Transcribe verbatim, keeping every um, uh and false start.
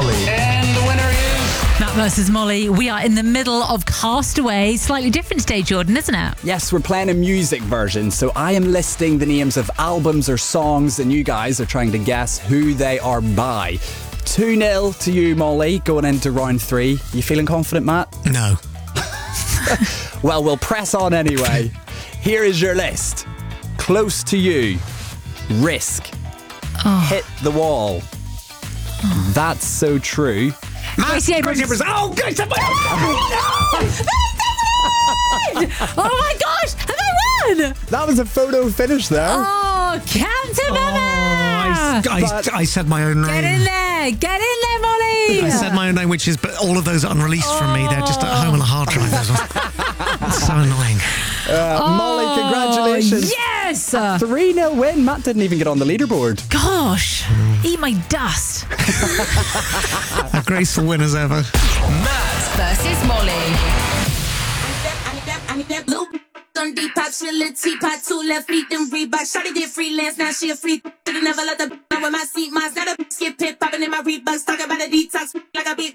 Molly. And the winner is... Matt versus Molly. We are in the middle of Castaway. Slightly different today, Jordan, isn't it? Yes, we're playing a music version, so I am listing the names of albums or songs, and you guys are trying to guess who they are by. two nil to you, Molly, going into round three. You feeling confident, Matt? No. Well, we'll press on anyway. Here is your list. Close to You, Risk, Oh. Hit the Wall, That's So True. Gracie Abrams. Oh, good. Oh my gosh! Have I won? That was a photo finish there. Oh, Captain I, I, I said my own Get in name. there! Get in there, Molly! I said my own name, which is, but all of those are unreleased from me. They're just at home on a hard drive. Those ones. It's so annoying. Uh, Molly, congratulations. Yes! three nil win. Matt didn't even get on the leaderboard. Gosh, eat my dust. A graceful win as ever. Matt versus Molly. I need that blue on Depop, she a little teapot, two left feet, then Reebok. Shawty did freelance, now she a freak. Should've never let the now with my seat, mine's not a skip pit, popping in my Reeboks, talking about a detox like I beat.